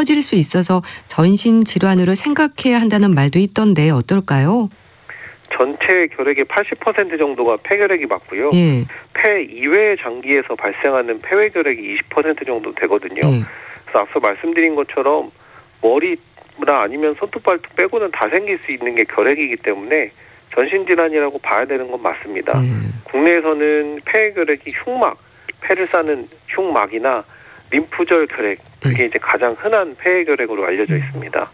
터질 수 있어서 전신 질환으로 생각해야 한다는 말도 있던데 어떨까요? 전체 결핵의 80% 정도가 폐결핵이 맞고요. 예. 폐 이외의 장기에서 발생하는 폐외결핵이 20% 정도 되거든요. 그래서 앞서 말씀드린 것처럼 머리나 아니면 손톱 발톱 빼고는 다 생길 수 있는 게 결핵이기 때문에 전신질환이라고 봐야 되는 건 맞습니다. 국내에서는 폐결핵이 흉막, 폐를 싸는 흉막이나 림프절 결핵, 그게 이제 가장 흔한 폐결핵으로 알려져 있습니다.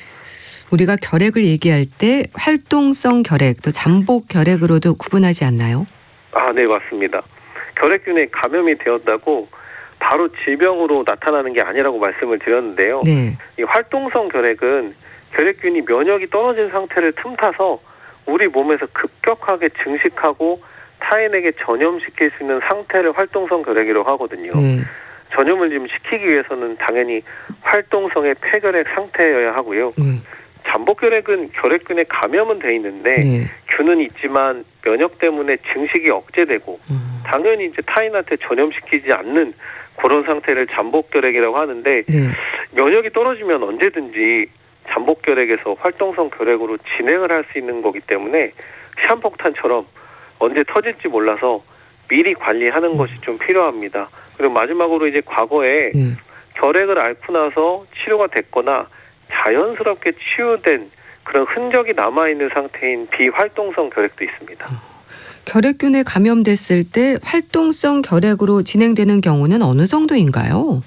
우리가 결핵을 얘기할 때 활동성 결핵 또 잠복 결핵으로도 구분하지 않나요? 네, 맞습니다. 결핵균에 감염이 되었다고 바로 질병으로 나타나는 게 아니라고 말씀을 드렸는데요. 네. 이 활동성 결핵은 결핵균이 면역이 떨어진 상태를 틈타서 우리 몸에서 급격하게 증식하고 타인에게 전염시킬 수 있는 상태를 활동성 결핵이라고 하거든요. 전염을 좀 시키기 위해서는 당연히 활동성의 폐결핵 상태여야 하고요. 잠복결핵은 결핵균에 감염은 돼 있는데 균은 있지만 면역 때문에 증식이 억제되고 당연히 이제 타인한테 전염시키지 않는 그런 상태를 잠복결핵이라고 하는데 면역이 떨어지면 언제든지 잠복결핵에서 활동성 결핵으로 진행을 할 수 있는 거기 때문에 시한폭탄처럼 언제 터질지 몰라서 미리 관리하는 것이 좀 필요합니다. 그리고 마지막으로 이제 과거에 결핵을 앓고 나서 치료가 됐거나 자연스럽게 치유된 그런 흔적이 남아있는 상태인 비활동성 결핵도 있습니다. 결핵균에 감염됐을 때 활동성 결핵으로 진행되는 경우는 어느 정도인가요?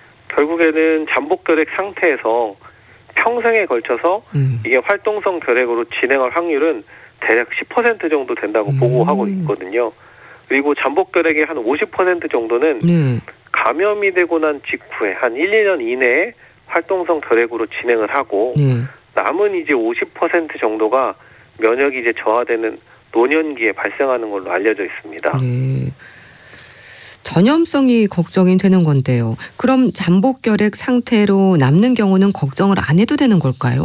결국에는 잠복결핵 상태에서 평생에 걸쳐서 이게 활동성 결핵으로 진행할 확률은 대략 10% 정도 된다고 보고하고 있거든요. 그리고 잠복결핵의 한 50% 정도는 감염이 되고 난 직후에 한 1, 2년 이내에 활동성 결핵으로 진행을 하고 남은 이제 50% 정도가 면역이 이제 저하되는 노년기에 발생하는 걸로 알려져 있습니다. 전염성이 걱정이 되는 건데요. 그럼 잠복결핵 상태로 남는 경우는 걱정을 안 해도 되는 걸까요?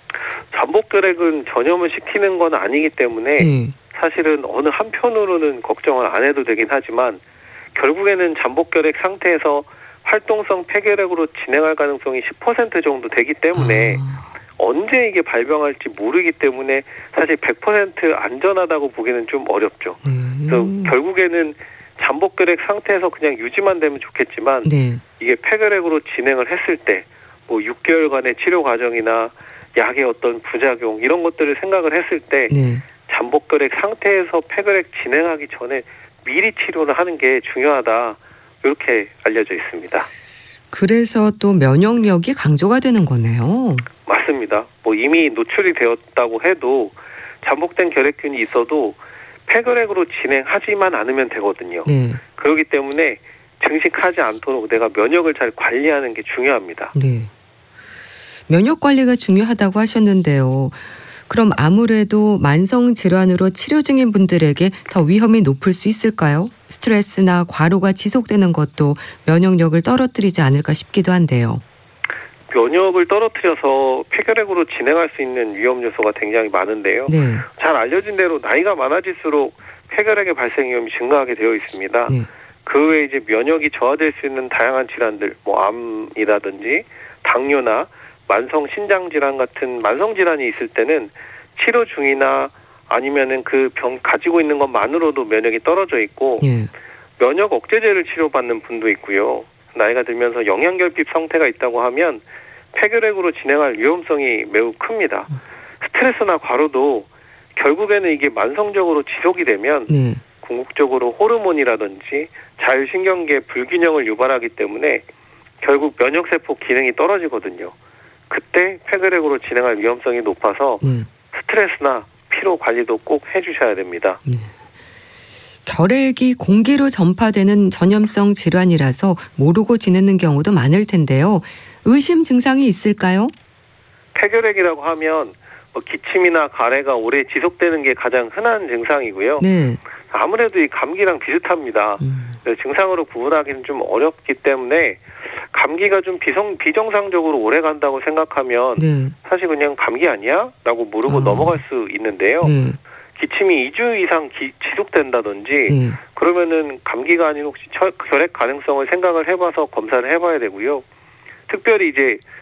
잠복결핵은 전염을 시키는 건 아니기 때문에 사실은 어느 한편으로는 걱정을 안 해도 되긴 하지만 결국에는 잠복결핵 상태에서 활동성 폐결핵으로 진행할 가능성이 10% 정도 되기 때문에 언제 이게 발병할지 모르기 때문에 사실 100% 안전하다고 보기는 좀 어렵죠. 그래서 결국에는 잠복결핵 상태에서 그냥 유지만 되면 좋겠지만 이게 폐결핵으로 진행을 했을 때 뭐 6개월간의 치료 과정이나 약의 어떤 부작용 이런 것들을 생각을 했을 때 잠복결핵 상태에서 폐결핵 진행하기 전에 미리 치료를 하는 게 중요하다. 이렇게 알려져 있습니다. 그래서 또 면역력이 강조가 되는 거네요. 맞습니다. 뭐 이미 노출이 되었다고 해도 잠복된 결핵균이 있어도 폐결핵으로 진행하지만 않으면 되거든요. 그렇기 때문에 증식하지 않도록 내가 면역을 잘 관리하는 게 중요합니다. 면역 관리가 중요하다고 하셨는데요. 그럼 아무래도 만성 질환으로 치료 중인 분들에게 더 위험이 높을 수 있을까요? 스트레스나 과로가 지속되는 것도 면역력을 떨어뜨리지 않을까 싶기도 한데요. 면역을 떨어뜨려서 폐결핵으로 진행할 수 있는 위험 요소가 굉장히 많은데요. 잘 알려진 대로 나이가 많아질수록 폐결핵의 발생 위험이 증가하게 되어 있습니다. 그 외에 이제 면역이 저하될 수 있는 다양한 질환들, 뭐 암이라든지 당뇨나 만성 신장 질환 같은 만성 질환이 있을 때는 치료 중이나 아니면은 그 병 가지고 있는 것만으로도 면역이 떨어져 있고 면역 억제제를 치료받는 분도 있고요. 나이가 들면서 영양결핍 상태가 있다고 하면 폐결핵으로 진행할 위험성이 매우 큽니다. 스트레스나 과로도 결국에는 이게 만성적으로 지속이 되면 궁극적으로 호르몬이라든지 자율신경계 불균형을 유발하기 때문에 결국 면역세포 기능이 떨어지거든요. 그때 폐결핵으로 진행할 위험성이 높아서 스트레스나 피로 관리도 꼭 해주셔야 됩니다. 결핵이 공기로 전파되는 전염성 질환이라서 모르고 지내는 경우도 많을 텐데요. 의심 증상이 있을까요? 폐결핵이라고 하면 기침이나 가래가 오래 지속되는 게 가장 흔한 증상이고요. 아무래도 이 감기랑 비슷합니다. 증상으로 구분하기는 좀 어렵기 때문에 감기가 좀 비정상적으로 오래 간다고 생각하면 사실 그냥 감기 아니야? 라고 모르고 넘어갈 수 있는데요. 기침이 2주 이상 지속된다든지 그러면은 감기가 아닌 혹시 결핵 가능성을 생각을 해봐서 검사를 해봐야 되고요. 특별히 이제